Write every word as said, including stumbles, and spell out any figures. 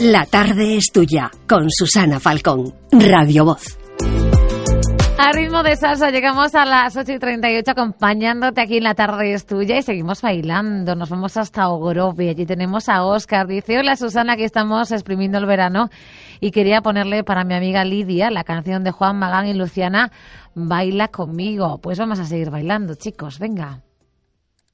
La tarde es tuya, con Susana Falcón, Radio Voz. A ritmo de salsa llegamos a las ocho y treinta y ocho acompañándote aquí en La tarde es tuya y seguimos bailando. Nos vamos hasta Ogrove. Allí tenemos a Óscar. Dice, hola Susana, aquí estamos exprimiendo el verano y quería ponerle para mi amiga Lidia la canción de Juan Magán y Luciana, Baila conmigo. Pues vamos a seguir bailando, chicos. Venga.